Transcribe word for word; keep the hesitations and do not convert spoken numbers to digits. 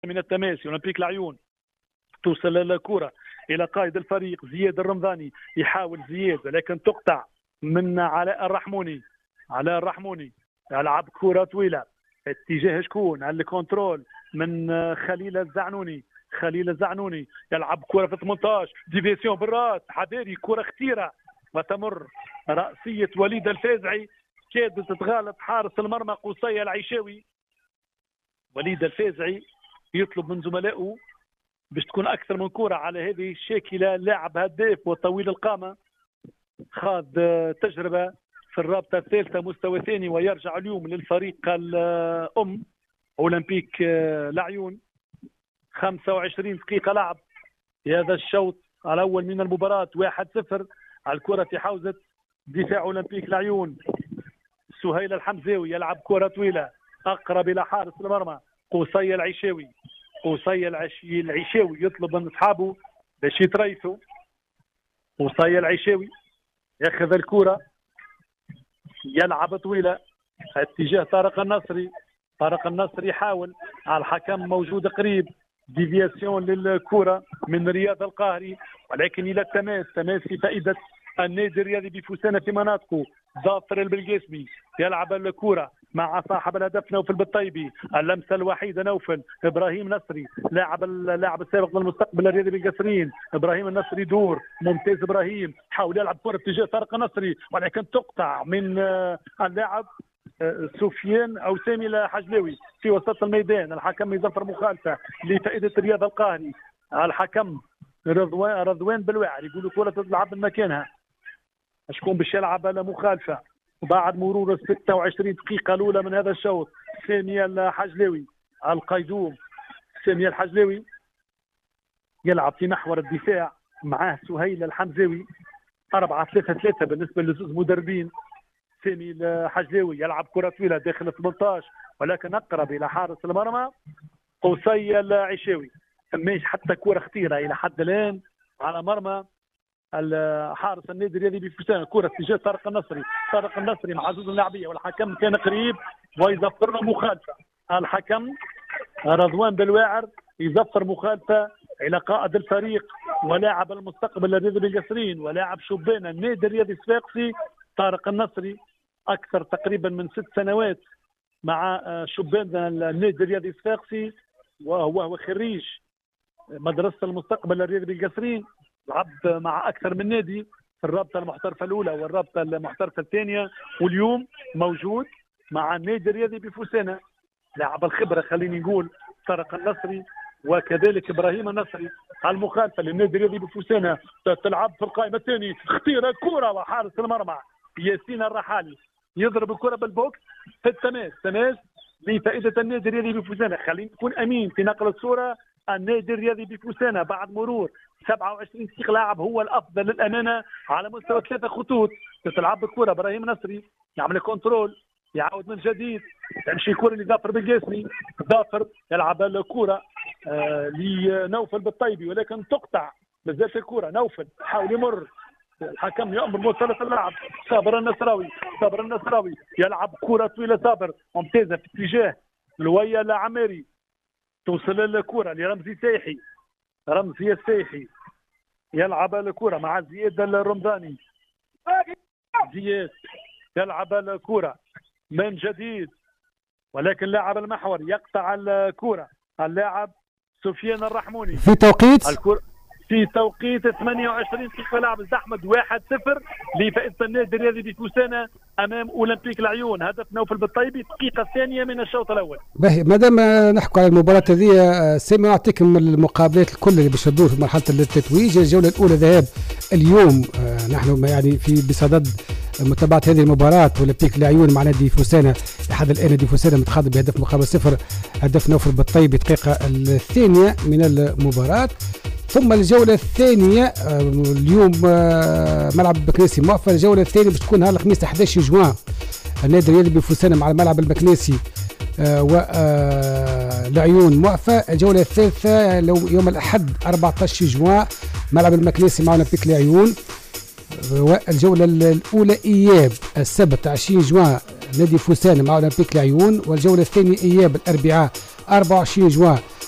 من التماسي اولمبيك العيون. توصل الكره الى قائد الفريق زياد الرمضاني، يحاول زياد لكن تقطع من علاء الرحموني. علاء الرحموني يلعب كره طويله اتجاه شكون على الكنترول من خليل الزعنوني. خليل الزعنوني يلعب كره في ثمانية عشر ديفيسيون بالراس حذاري، كره خطيره وتمر راسيه وليد الفازعي، كادت تتغالط حارس المرمى قصي العيشاوي. وليد الفازعي يطلب من زملائه باش تكون اكثر من كره على هذه الشاكله. لاعب هداف وطويل القامه، خاض تجربه في الرابطه الثالثه مستوى ثاني، ويرجع اليوم للفريق الام اولمبيك العيون. خمسة وعشرين دقيقه لعب في هذا الشوط الاول من المباراه، واحد صفر. على الكره في حوزه دفاع اولمبيك العيون. سهيل الحمزاوي يلعب كره طويله اقرب الى حارس المرمى قصي العيشاوي. قصي العيشاوي يطلب من اصحابه باش يتريثوا. قصي العيشاوي ياخذ الكره يلعب طويله اتجاه طارق النصري. طارق النصري يحاول، الحكم موجود قريب، ديفياسيون للكره من رياض القاهري، ولكن الى التماس. تماس في فائده النادي الرياضي بفوسانه في مناطقه. ظافر البلقاسمي يلعب الكره مع صاحب الهدف نوفل بالطيبي. اللمسه الوحيده نوفل. ابراهيم نصري لاعب اللاعب السابق للمستقبل الرياضي بالقصرين. ابراهيم النصري دور ممتاز. ابراهيم حاول يلعب كره اتجاه طارق النصري ولكن تقطع من اللاعب سفيان او سامي الحجلاوي في وسط الميدان. الحكم يظفر مخالفه لفائده رياض القاهري. الحكم رضوان رضوان بالواعر يقول كره تلعب من مكانها. شكون باش يلعب على مخالفه وبعد مرور ستة وعشرين دقيقه الاولى من هذا الشوط. سامي الحجلاوي القيدوم. سامي الحجلاوي يلعب في محور الدفاع معاه سهيل الحمزاوي. أربعة ثلاثة ثلاثة بالنسبه للزوج مدربين. سامي الحجلاوي يلعب كره طويله داخل ثمانية عشر ولكن اقرب الى حارس المرمى قصي العيشاوي. ماش حتى كره خطيره الى حد الان على مرمى حارس النادي الرياضي بفوسان. كره اتجاه طارق النصري. طارق النصري مع زوج اللاعبيه والحكم كان قريب ويظفر له مخالفه. الحكم رضوان بالواعر يظفر مخالفه الى قائد الفريق ولاعب المستقبل الرياضي بالقصرين ولاعب شبان النادي الرياضي الصفاقسي طارق النصري. اكثر تقريبا من ست سنوات مع شبان النادي الرياضي الصفاقسي، وهو خريج مدرسه المستقبل الرياضي بالقصرين. لعب مع اكثر من نادي في الرابطه المحترفه الاولى والرابطه المحترفه الثانيه، واليوم موجود مع النادي الرياضي بفوسانه. لاعب الخبره خليني نقول طارق النصري وكذلك ابراهيم النصري. المخالفه للنادي الرياضي بفوسانه تلعب في القائمه الثانيه. خطيره كره وحارس المرمى ياسين الرحالي يضرب الكره بالبوكس في التماس. تماس لفائده النادي الرياضي بفوسانه. خلينا نكون امين في نقل الصوره. النادي الرياضي بفوسانه بعد مرور سبعة وعشرين دقيقه لاعب هو الافضل للامانه على مستوى ثلاثه خطوط. تتلعب بالكره ابراهيم نصري يعمل كنترول يعاود من جديد تمشي كره لظافر بالقاسمي. ظافر يلعب الكره آه لنوفل بالطيبي ولكن تقطع. مازالت الكره نوفل حاول يمر. الحكم يأمر موصلة اللعب. صابر النصراوي. صابر النصراوي يلعب كره طويله. صابر ممتازه في اتجاه لويا العماري. توصل الكره لرمزي سايحي. رمزي السايحي يلعب الكره مع زياد الرمضاني. زياد يلعب الكره من جديد ولكن لاعب المحور يقطع الكره. اللاعب سفيان الرحموني في توقيت الكره في توقيت ثمانية وعشرين دقيقه لعب احمد. واحد صفر لفائده النادي الرياضي بفوسانه امام اولمبيك العيون. هدف نوفل بالطيبي الدقيقه الثانيه من الشوط الاول. باهي مادام نحكوا على المباراه هذه سامي نعطيكم المقابلات الكل اللي باش تدور في مرحله التتويج. الجوله الاولى ذهاب اليوم. نحن يعني في بصدد متابعه هذه المباراه. اولمبيك العيون مع نادي فوسانه لحد الان نادي فوسانه متقدم بهدف مقابل صفر. هدف نوفل بالطيبي الدقيقه الثانيه من المباراه. ثم الجولة الثانية اليوم ملعب البكناسي موفى. الجولة الثانية باش تكون نهار الخميس أحد عشر جوان النادي الرياضي بفوسانة مع الملعب البكناسي والعيون موفى. الجولة الثالثة يوم الأحد أربعة عشر جوان ملعب المكناسي مع أولمبيك العيون. والجولة الأولى إياب السبت عشرين جوان نادي فوسانة مع أولمبيك العيون. والجولة الثانية إياب الأربعاء أربعة وعشرين جوان